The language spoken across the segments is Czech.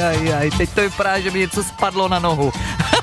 teď to vypadá, že mi něco spadlo na nohu.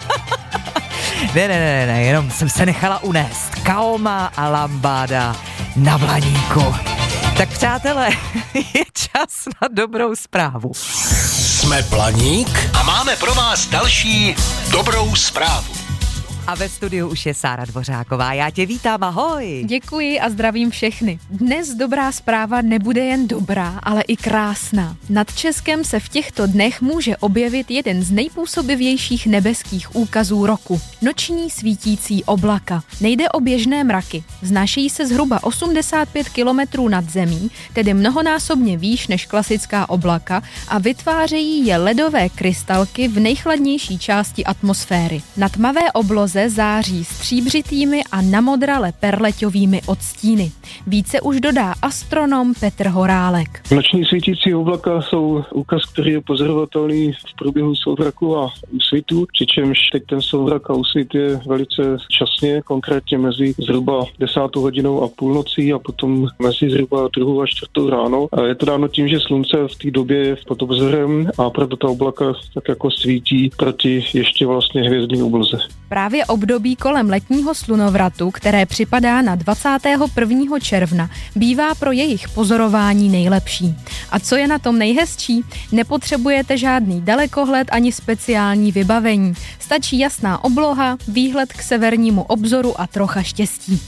Ne, jenom jsem se nechala unést. Kaoma a lambáda na Blaníku. Tak přátelé, je čas na dobrou zprávu. Jsme Blaník a máme pro vás další dobrou zprávu. A ve studiu už je Sára Dvořáková. Já tě vítám, ahoj. Děkuji a zdravím všechny. Dnes dobrá zpráva nebude jen dobrá, ale i krásná. Nad Českem se v těchto dnech může objevit jeden z nejpůsobivějších nebeských úkazů roku. Noční svítící oblaka. Nejde o běžné mraky. Vznášejí se zhruba 85 kilometrů nad zemí, tedy mnohonásobně výš než klasická oblaka, a vytvářejí je ledové krystalky v nejchladnější části atmosféry. Na tmavé obloze září stříbřitými a namodrale perleťovými odstíny. Více už dodá astronom Petr Horálek. Noční svítící oblaka jsou úkaz, který je pozorovatelný v průběhu souvraku a úsvitu, přičemž teď ten souvrak a úsvit je velice časně, konkrétně mezi zhruba 10. hodinou a půlnocí a potom mezi zhruba 2. a 4. ráno. A je to dáno tím, že slunce v té době je pod obzorem a proto ta oblaka tak jako svítí proti ještě vlastně hvězdné obloze. Právě období kolem letního slunovratu, které připadá na 21. června, bývá pro jejich pozorování nejlepší. A co je na tom nejhezčí? Nepotřebujete žádný dalekohled ani speciální vybavení. Stačí jasná obloha, výhled k severnímu obzoru a trocha štěstí.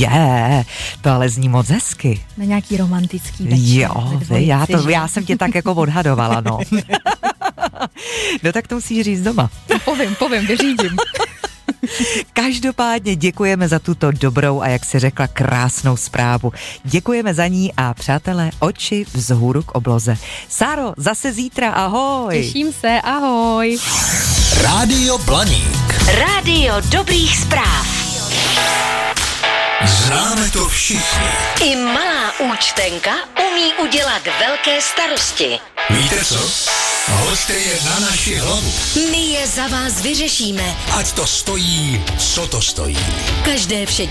To ale zní moc hezky. Na nějaký romantický večer. Jo, já jsem tě tak jako odhadovala, no. No tak to musíš říct doma. Povím, vyřídím. Každopádně děkujeme za tuto dobrou a jak si řekla krásnou zprávu. Děkujeme za ní a přátelé, oči vzhůru k obloze. Sáro, zase zítra, ahoj. Těším se, ahoj. Rádio Blaník. Rádio dobrých zpráv. Známe to všichni. I malá účtenka umí udělat velké starosti. Víte co? Hoďte je na naši hlavu. My je za vás vyřešíme. Ať to stojí, co to stojí. Každé všední